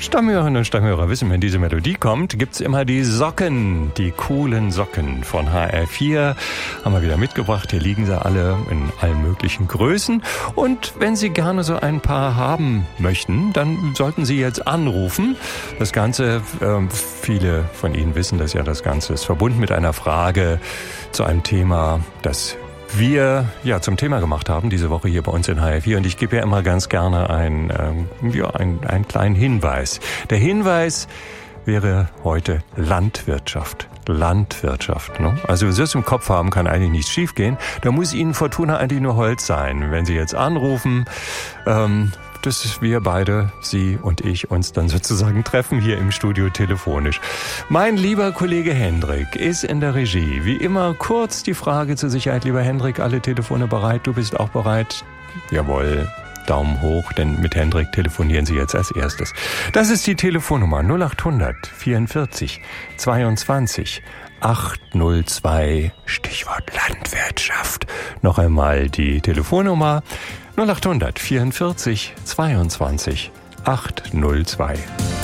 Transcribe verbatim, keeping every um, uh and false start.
Stammhörerinnen und Stammhörer wissen, wenn diese Melodie kommt, gibt's immer die Socken, die coolen Socken von H R vier. Haben wir wieder mitgebracht. Hier liegen sie alle in allen möglichen Größen. Und wenn Sie gerne so ein paar haben möchten, dann sollten Sie jetzt anrufen. Das Ganze, äh, viele von Ihnen wissen das ja, das Ganze ist verbunden mit einer Frage zu einem Thema, das wir ja zum Thema gemacht haben, diese Woche hier bei uns in H R vier. Und ich gebe ja immer ganz gerne ein, ähm, ja, ein, einen kleinen Hinweis. Der Hinweis wäre heute Landwirtschaft. Landwirtschaft. Ne? Also, wenn Sie es im Kopf haben, kann eigentlich nichts schiefgehen. Da muss Ihnen Fortuna eigentlich nur Holz sein. Wenn Sie jetzt anrufen, ähm, dass wir beide, Sie und ich, uns dann sozusagen treffen hier im Studio telefonisch. Mein lieber Kollege Hendrik ist in der Regie. Wie immer kurz die Frage zur Sicherheit. Lieber Hendrik, alle Telefone bereit? Du bist auch bereit? Jawohl. Daumen hoch, denn mit Hendrik telefonieren Sie jetzt als erstes. Das ist die Telefonnummer null acht hundert vierundvierzig zweiundzwanzig achthundertzwei, Stichwort Landwirtschaft. Noch einmal die Telefonnummer null acht hundert vierundvierzig zweiundzwanzig achthundertzwei.